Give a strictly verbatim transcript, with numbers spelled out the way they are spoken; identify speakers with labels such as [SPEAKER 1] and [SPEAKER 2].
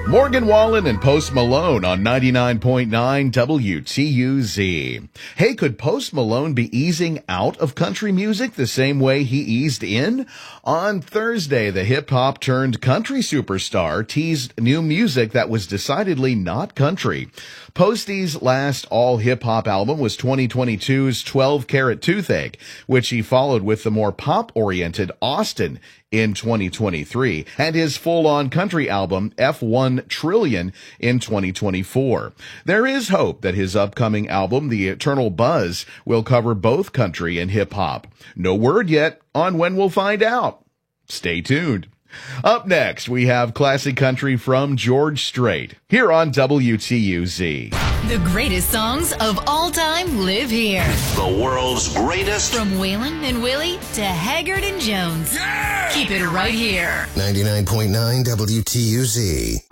[SPEAKER 1] Morgan Wallen and Post Malone on ninety-nine point nine W T U Z. Hey, could Post Malone be easing out of country music the same way he eased in? On Thursday, the hip-hop turned country superstar teased new music that was decidedly not country. Posty's last all-hip-hop album was twenty twenty-two's twelve Carat Toothache, which he followed with the more pop-oriented Austin in twenty twenty-three, and his full-on country album, F one Trillion, in twenty twenty-four. There is hope that his upcoming album, The Eternal Buzz, will cover both country and hip-hop. No word yet on when we'll find out. Stay tuned. Up next, we have classic country from George Strait, here on W T U Z.
[SPEAKER 2] The greatest songs of all time live here.
[SPEAKER 3] The world's greatest.
[SPEAKER 2] From Waylon and Willie to Haggard and Jones.
[SPEAKER 3] Yeah!
[SPEAKER 2] Keep it right here.
[SPEAKER 4] ninety-nine point nine W T U Z.